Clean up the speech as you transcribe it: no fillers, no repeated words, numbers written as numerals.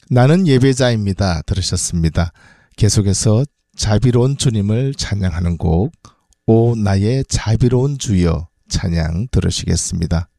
나는 예배자입니다. 들으셨습니다. 계속해서 자비로운 주님을 찬양하는 곡 오 나의 자비로운 주여 찬양 들으시겠습니다.